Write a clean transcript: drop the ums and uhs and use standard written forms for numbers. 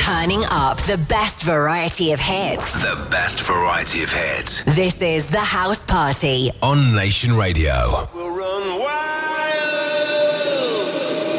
Turning up the best variety of hits. The best variety of hits. This is The House Party on Nation Radio.